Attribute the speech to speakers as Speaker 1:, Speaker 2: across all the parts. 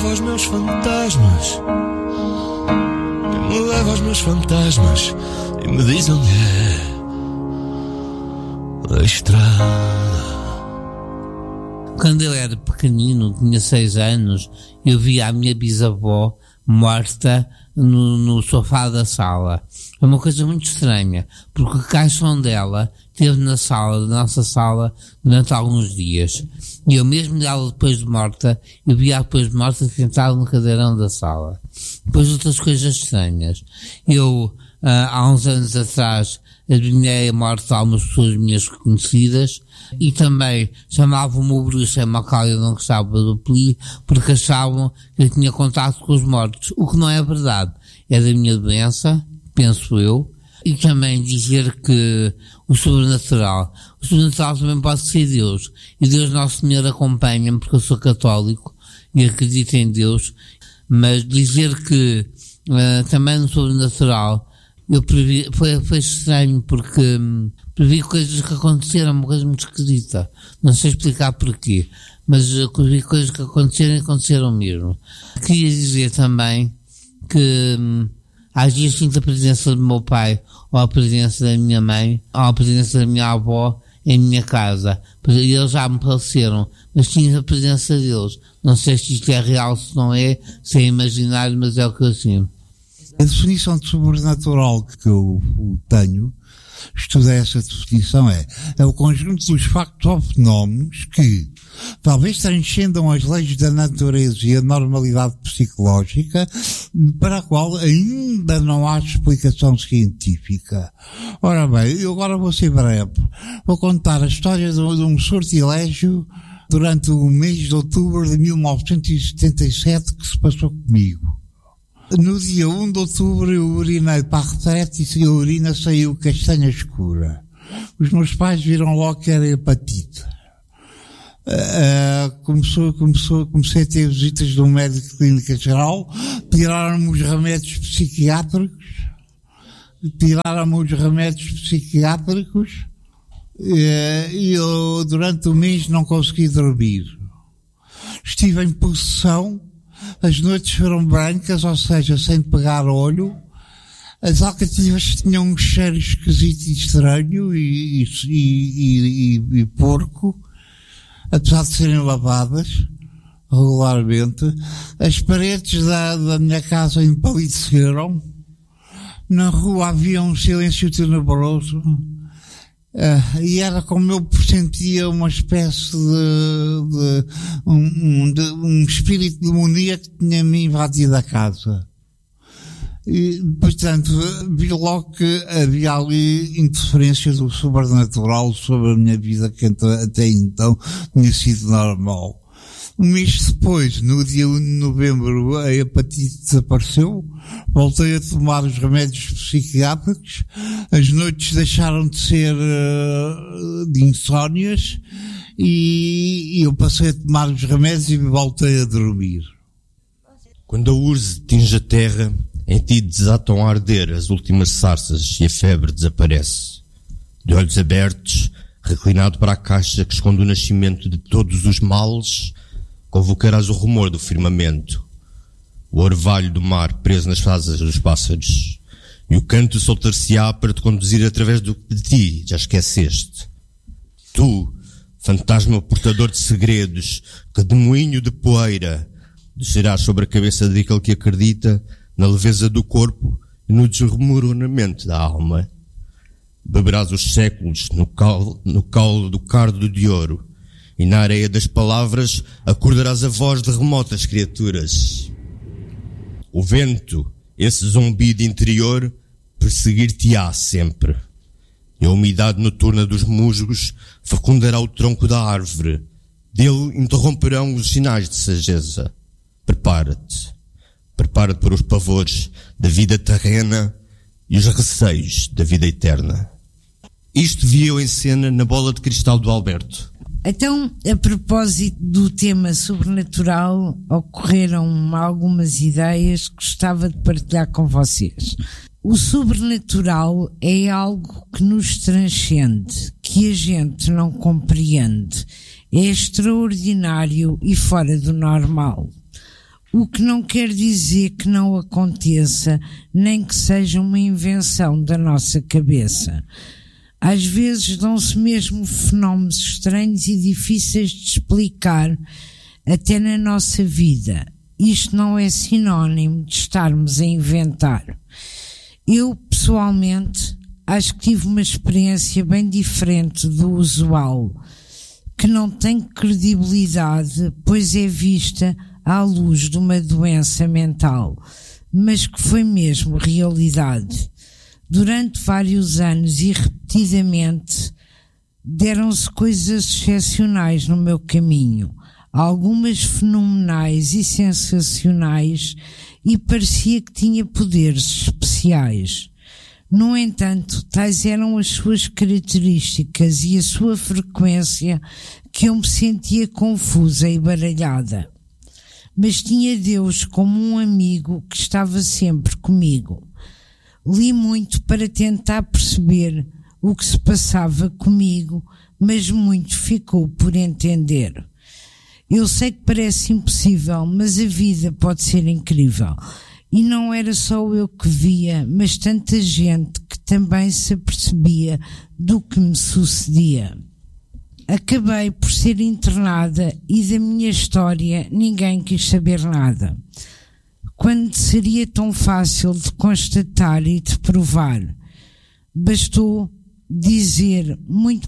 Speaker 1: leva aos meus fantasmas? Quem me leva aos meus fantasmas e me diz onde é a estrada?
Speaker 2: Quando eu era pequenino, tinha 6 anos, eu via a minha bisavó morta no sofá da sala. É uma coisa muito estranha, porque o caixão dela esteve na nossa sala, durante alguns dias. E eu mesmo dela depois de morta, eu via depois de morta sentada no cadeirão da sala. Depois outras coisas estranhas. Eu, há uns anos atrás, adivinhei a morte de algumas pessoas minhas conhecidas e também chamavam-me o bruxo, a qual eu não gostava do apelido, porque achavam que eu tinha contato com os mortos, o que não é verdade. É da minha doença, penso eu, e também dizer que o sobrenatural também pode ser Deus, e Deus Nosso Senhor acompanha-me porque eu sou católico e acredito em Deus, mas dizer que também no sobrenatural eu previ, foi estranho porque previ coisas que aconteceram, uma coisa muito esquisita, não sei explicar porquê, mas previ coisas que aconteceram mesmo. Queria dizer também que às dias sinto a presença do meu pai, ou a presença da minha mãe, ou a presença da minha avó em minha casa. Eles já me faleceram, mas tinha a presença deles. Não sei se isto é real, se não é, se é imaginário, mas é o que eu sinto.
Speaker 3: A definição de sobrenatural que eu tenho, estudei essa definição, é o conjunto dos factos ou fenómenos que talvez transcendam as leis da natureza e a normalidade psicológica, para a qual ainda não há explicação científica. Ora bem, eu agora vou ser breve. Vou contar a história de um sortilégio durante o mês de outubro de 1977 que se passou comigo. No dia 1 de outubro eu urinei para a retrete e a urina saiu castanha escura. Os meus pais viram logo que era hepatite. Comecei a ter visitas de um médico de clínica geral, tiraram-me os remédios psiquiátricos e eu durante o mês não consegui dormir. Estive em possessão. As noites foram brancas, ou seja, sem pegar olho. As alcativas tinham um cheiro esquisito e estranho e porco, apesar de serem lavadas regularmente. As paredes da minha casa empalideceram. Na rua havia um silêncio tenebroso. E era como eu pressentia uma espécie de um espírito demoníaco que tinha-me invadido a casa. E, portanto, vi logo que havia ali interferência do sobrenatural sobre a minha vida, que até então tinha sido normal. Um mês depois, no dia 1 de novembro, a hepatite desapareceu, voltei a tomar os remédios psiquiátricos, as noites deixaram de ser de insónias e eu passei a tomar os remédios e voltei a dormir.
Speaker 4: Quando a urze tinge a terra, em ti desatam a arder as últimas sarças e a febre desaparece. De olhos abertos, reclinado para a caixa que esconde o nascimento de todos os males, convocarás o rumor do firmamento, o orvalho do mar preso nas asas dos pássaros, e o canto soltar-se-á para te conduzir através do que de ti já esqueceste. Tu, fantasma portador de segredos, que de moinho de poeira, descerás sobre a cabeça daquele que acredita na leveza do corpo e no desmoronamento da alma. Beberás os séculos no caule do cardo de ouro, e na areia das palavras acordarás a voz de remotas criaturas. O vento, esse zumbido interior, perseguir-te-á sempre. E a umidade noturna dos musgos fecundará o tronco da árvore. Dele interromperão os sinais de sageza. Prepara-te. Prepara-te para os pavores da vida terrena e os receios da vida eterna. Isto vi eu em cena na bola de cristal do Alberto.
Speaker 5: Então, a propósito do tema sobrenatural, ocorreram algumas ideias que gostava de partilhar com vocês. O sobrenatural é algo que nos transcende, que a gente não compreende. É extraordinário e fora do normal. O que não quer dizer que não aconteça, nem que seja uma invenção da nossa cabeça. Às vezes dão-se mesmo fenómenos estranhos e difíceis de explicar, até na nossa vida. Isto não é sinónimo de estarmos a inventar. Eu, pessoalmente, acho que tive uma experiência bem diferente do usual, que não tem credibilidade, pois é vista à luz de uma doença mental, mas que foi mesmo realidade. Durante vários anos e repetidamente deram-se coisas excepcionais no meu caminho, algumas fenomenais e sensacionais, e parecia que tinha poderes especiais. No entanto, tais eram as suas características e a sua frequência que eu me sentia confusa e baralhada. Mas tinha Deus como um amigo que estava sempre comigo. Li muito para tentar perceber o que se passava comigo, mas muito ficou por entender. Eu sei que parece impossível, mas a vida pode ser incrível. E não era só eu que via, mas tanta gente que também se apercebia do que me sucedia. Acabei por ser internada e da minha história ninguém quis saber nada. Quando seria tão fácil de constatar e de provar, bastou muito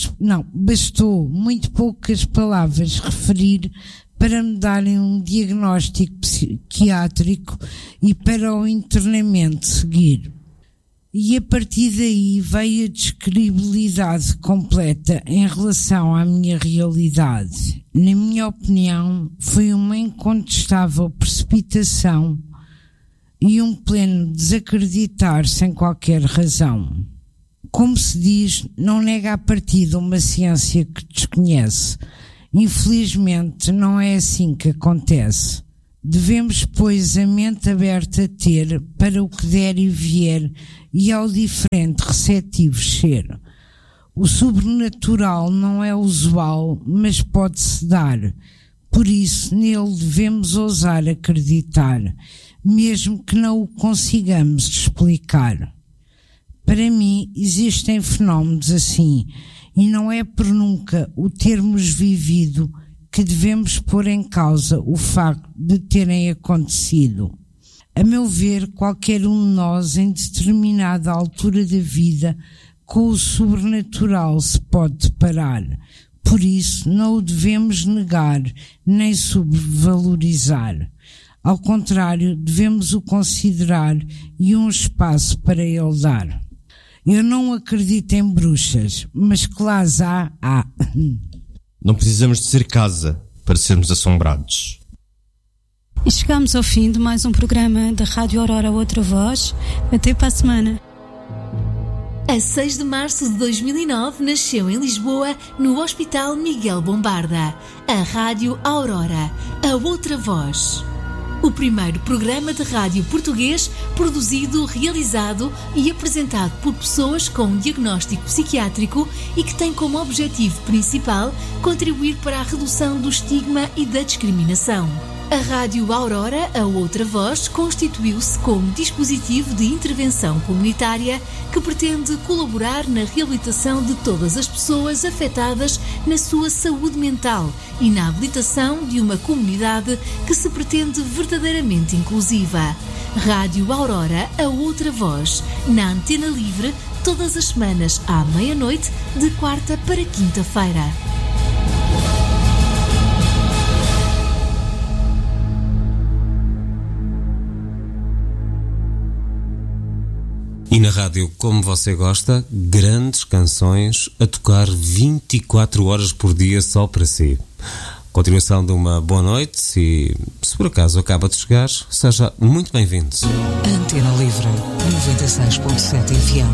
Speaker 5: poucas palavras referir para me darem um diagnóstico psiquiátrico e para o internamento seguir. E a partir daí veio a descredibilidade completa em relação à minha realidade. Na minha opinião, foi uma incontestável precipitação e um pleno desacreditar sem qualquer razão. Como se diz, não nega à partida uma ciência que desconhece. Infelizmente, não é assim que acontece. Devemos, pois, a mente aberta a ter para o que der e vier e ao diferente receptivos ser. O sobrenatural não é usual, mas pode-se dar. Por isso, nele devemos ousar acreditar, mesmo que não o consigamos explicar. Para mim, existem fenómenos assim, e não é por nunca o termos vivido que devemos pôr em causa o facto de terem acontecido. A meu ver, qualquer um de nós, em determinada altura da vida, com o sobrenatural se pode deparar. Por isso, não o devemos negar nem subvalorizar. Ao contrário, devemos o considerar e um espaço para ele dar. Eu não acredito em bruxas, mas que lá há.
Speaker 4: Não precisamos de ser casa para sermos assombrados.
Speaker 6: E chegamos ao fim de mais um programa da Rádio Aurora Outra Voz. Até para a semana.
Speaker 7: A 6 de março de 2009 nasceu em Lisboa, no Hospital Miguel Bombarda, a Rádio Aurora, a Outra Voz. O primeiro programa de rádio português produzido, realizado e apresentado por pessoas com diagnóstico psiquiátrico e que tem como objetivo principal contribuir para a redução do estigma e da discriminação. A Rádio Aurora, a Outra Voz, constituiu-se como dispositivo de intervenção comunitária que pretende colaborar na reabilitação de todas as pessoas afetadas na sua saúde mental e na habilitação de uma comunidade que se pretende verdadeiramente inclusiva. Rádio Aurora, a Outra Voz, na Antena Livre, todas as semanas à meia-noite, de quarta para quinta-feira.
Speaker 8: E na rádio, como você gosta, grandes canções a tocar 24 horas por dia só para si. Continuação de uma boa noite e, se por acaso acaba de chegar, seja muito bem-vindo.
Speaker 9: Antena Livre, 96.7 FM.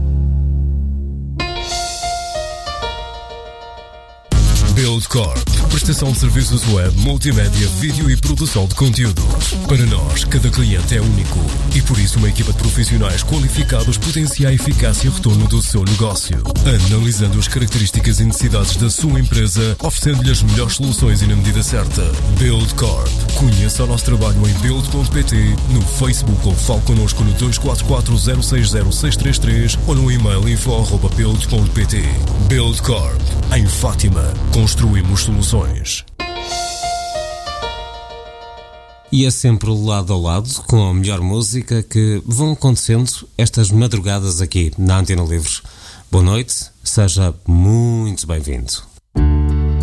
Speaker 1: Buildcorp.
Speaker 10: prestação de serviços web, multimédia, vídeo e produção de conteúdos. Para nós, cada cliente é único e por isso uma equipa de profissionais qualificados potencia a eficácia e retorno do seu negócio. Analisando as características e necessidades da sua empresa, oferecendo-lhe as melhores soluções e na medida certa. Build Corp. Conheça o nosso trabalho em build.pt, no Facebook ou fale connosco no 244 060 633 ou no e-mail info@build.pt. Build Corp. Em Fátima, construímos soluções.
Speaker 8: E é sempre lado a lado com a melhor música que vão acontecendo estas madrugadas aqui na Antena Livre. Boa noite, seja muito bem-vindo.